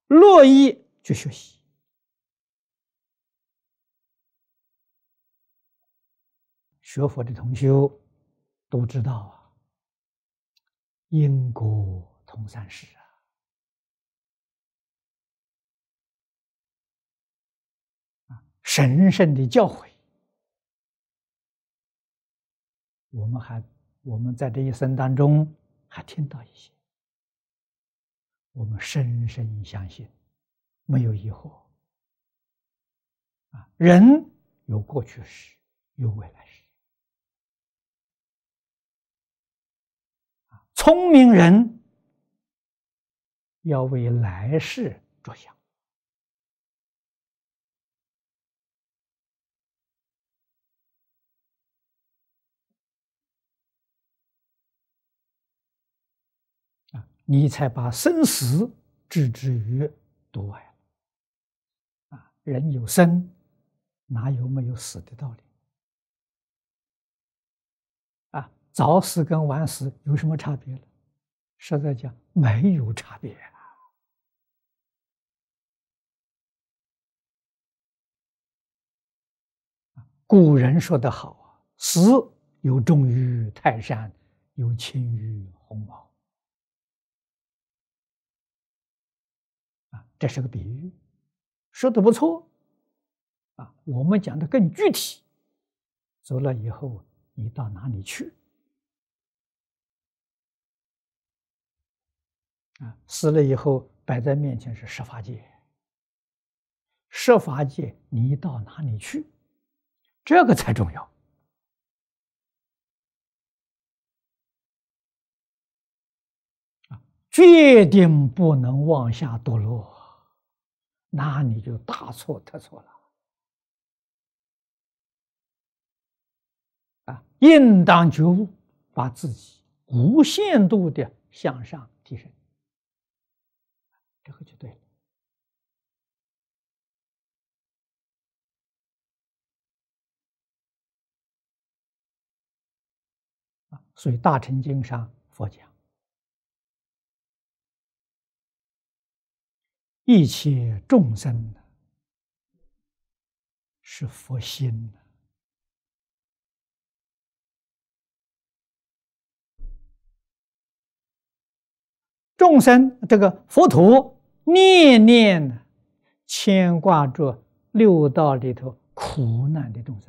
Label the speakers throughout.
Speaker 1: 乐意去学习。学佛的同修都知道啊，因果同三世啊，神圣的教诲，我们在这一生当中还听到一些，我们深深相信，没有疑惑啊。人有过去式，有未来式。聪明人要为来世着想啊，你才把生死置之于度外了啊。人有生，哪有没有死的道理啊？早死跟晚死有什么差别了？实在讲，没有差别啊。古人说得好啊，死有重于泰山，有轻于鸿毛啊，这是个比喻，说的不错啊。我们讲的更具体，走了以后你到哪里去啊？死了以后摆在面前是十法界，十法界你到哪里去？这个才重要啊！决定不能往下堕落，那你就大错特错了啊！应当觉悟，把自己无限度的向上提升，这个就对了啊！所以《大乘经》上佛讲，一切众生是佛心众生这个佛陀念念牵挂着六道里头苦难的众生，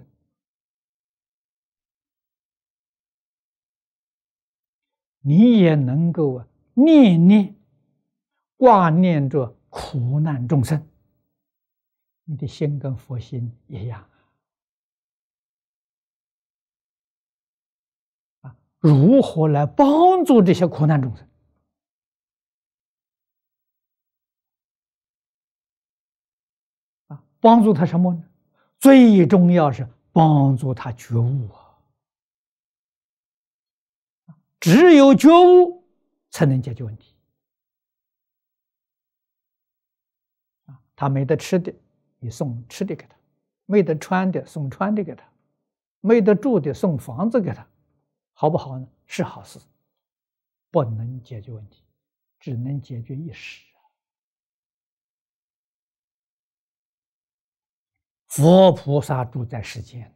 Speaker 1: 你也能够念念挂念着苦难众生，你的心跟佛心一样啊！如何来帮助这些苦难众生啊？帮助他什么呢？最重要是帮助他觉悟啊！只有觉悟才能解决问题啊！他没得吃的，你送吃的给他；没得穿的，送穿的给他；没得住的，送房子给他，好不好呢？是好事，不能解决问题，只能解决一时。佛菩萨住在世间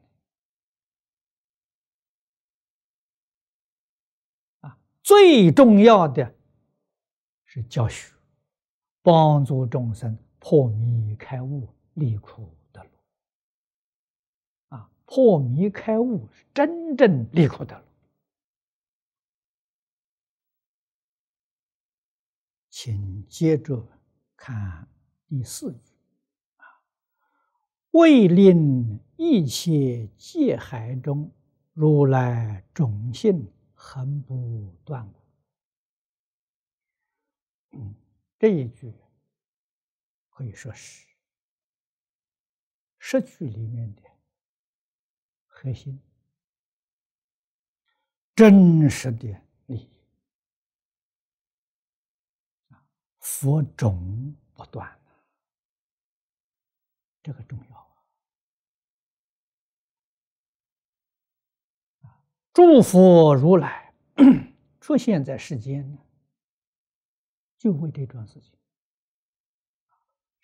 Speaker 1: 啊，最重要的是教学，帮助众生破迷开悟，离苦得乐啊！破迷开悟是真正离苦得乐。请接着看第4句啊，为令一切界海中，如来种性恒不断故。这一句可以说是10句里面的核心，真实的利益。佛种不断，这个重要啊！诸佛如来出现在世间呢，就为这桩事情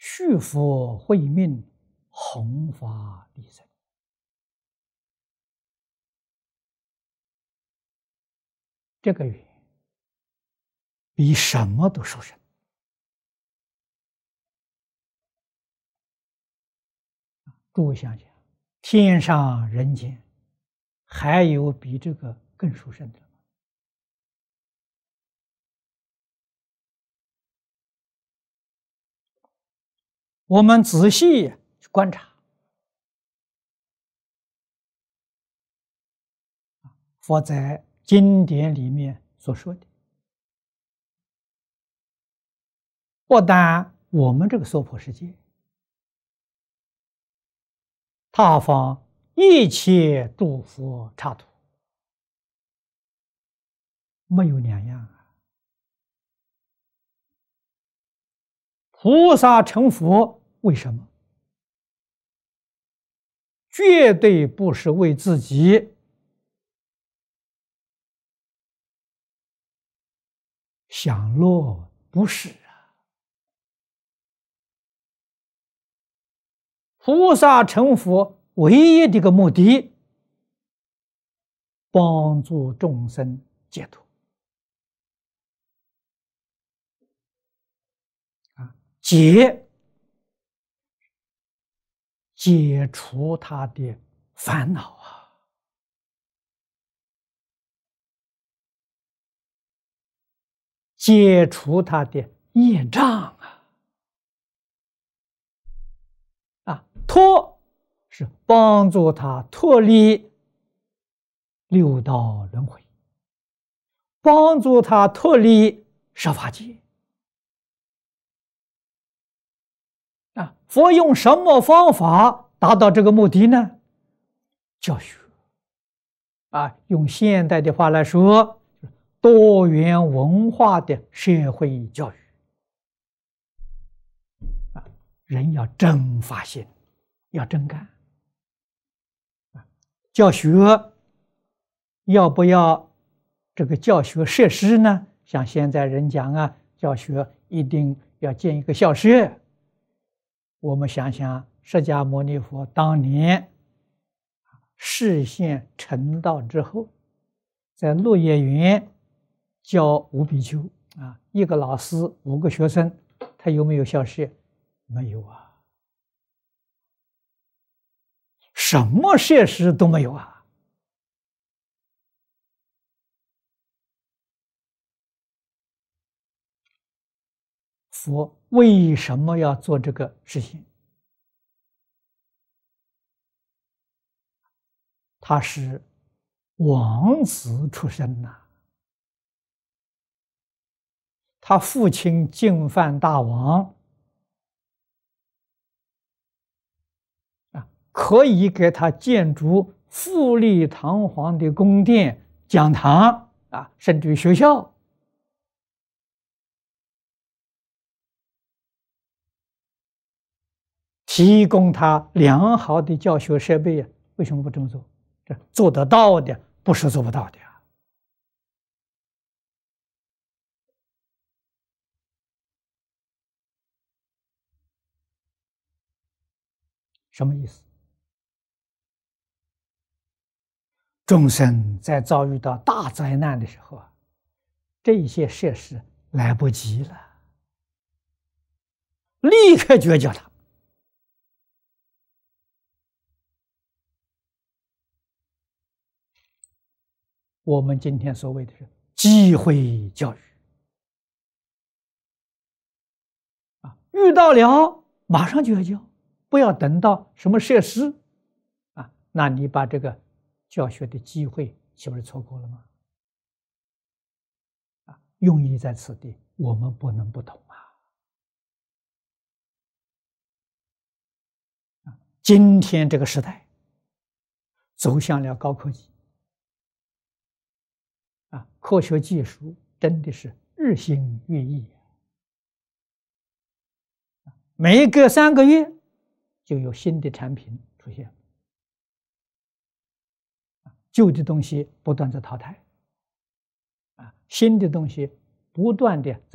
Speaker 1: 续佛慧命，弘法利生。这个缘比什么都殊胜。诸位想想，天上人间还有比这个更殊胜的吗？我们仔细去观察，佛在经典里面所说的，不但我们这个娑婆世界，他方一切诸佛刹土没有两样啊。菩萨成佛为什么？绝对不是为自己享乐，不是啊。菩萨成佛唯一的一个目的，帮助众生解脱。解除他的烦恼啊，解除他的业障脱是帮助他脱离六道轮回，帮助他脱离十法界。佛用什么方法达到这个目的呢？教学用现代的话来说，多元文化的社会教育人要真发心，要真干。教学要不要这个教学设施呢？像现在人讲教学一定要建一个校舍。我们想想，释迦牟尼佛当年示现成道之后，在鹿野园教5比丘一个老师5个学生，他有没有校舍？没有啊，什么设施都没有啊。佛为什么要做这个事情？他是王子出身他父亲净饭大王可以给他建筑富丽堂皇的宫殿、讲堂甚至于学校。提供他良好的教学设备为什么不这么做？这做得到的，不是做不到的什么意思？众生在遭遇到大灾难的时候这些设施来不及了，立刻绝交他。我们今天所谓的是机会教育遇到了马上就要教，不要等到什么设施那你把这个教学的机会岂不是错过了吗？用意在此地，我们不能不懂今天这个时代走向了高科技科学技术真的是日新月异每隔3个月就有新的产品出现，旧的东西不断在淘汰新的东西不断的